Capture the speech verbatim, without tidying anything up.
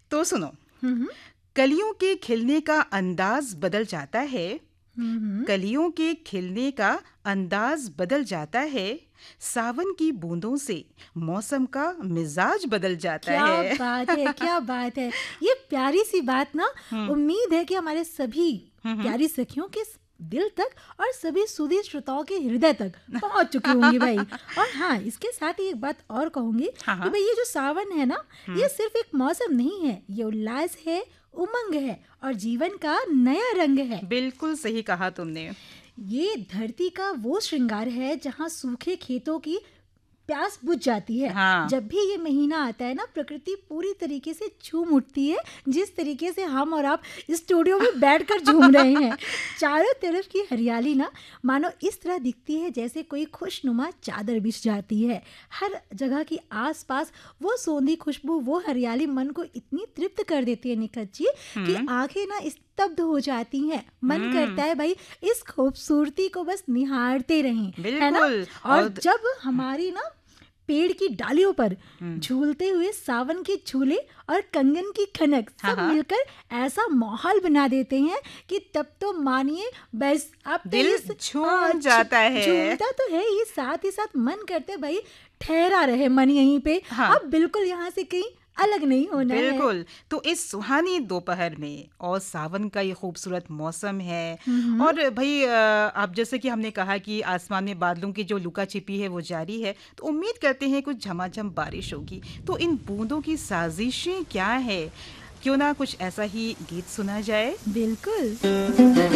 तो सुनो, हम्म कलियों के खिलने का अंदाज बदल जाता है। हम्म कलियों के खिलने का अंदाज बदल जाता है। सावन की बूंदों से मौसम का मिजाज बदल जाता क्या है। बात है, क्या बात है। ये प्यारी सी बात ना, हम्म उम्मीद है कि हमारे सभी हम्म प्यारी सखियों के दिल तक और सभी सुधी श्रोताओं के हृदय तक पहुंच चुकी होंगी भाई। और हाँ, इसके साथ ही एक बात और कहूंगी हाँ कि हाँ। भाई ये जो सावन है ना, ये सिर्फ एक मौसम नहीं है, ये उल्लास है, उमंग है और जीवन का नया रंग है। बिल्कुल सही कहा तुमने। ये धरती का वो श्रृंगार है जहाँ सूखे खेतों की प्यास बुझ जाती है। हाँ। जब भी ये महीना आता है ना, प्रकृति पूरी तरीके से झूम उठती है, जिस तरीके से हम और आप स्टूडियो में बैठकर झूम रहे हैं। चारों तरफ की हरियाली ना मानो इस तरह दिखती है जैसे कोई खुशनुमा चादर बिछ जाती है। हर जगह की आसपास वो सोंधी खुशबू, वो हरियाली मन को इतनी तृप्त कर देती है निखत जी कि आंखें ना स्तब्ध हो जाती हैं। मन करता है भाई इस खूबसूरती को बस निहारते रहें, है ना। बिल्कुल। और और जब हमारी ना पेड़ की डालियों पर झूलते हुए सावन के झूले और कंगन की खनक हाँ, सब हाँ। मिलकर ऐसा माहौल बना देते हैं कि तब तो मानिए बस आप तो दिल इस- झूम हाँ, झू- जाता है। झूमता तो है ही, साथ ही साथ मन करते है भाई ठहरा रहे मन यहीं पे। हाँ। अब बिल्कुल यहाँ से कहीं अलग नहीं होना है। बिल्कुल। तो इस सुहानी दोपहर में और सावन का ये खूबसूरत मौसम है। हम्म। और भाई अ, आप जैसे कि हमने कहा कि आसमान में बादलों की जो लुका छिपी है वो जारी है, तो उम्मीद करते हैं कुछ झमाझम बारिश होगी। तो इन बूंदों की साजिशें क्या है, क्यों ना कुछ ऐसा ही गीत सुना जाए। बिल्कुल।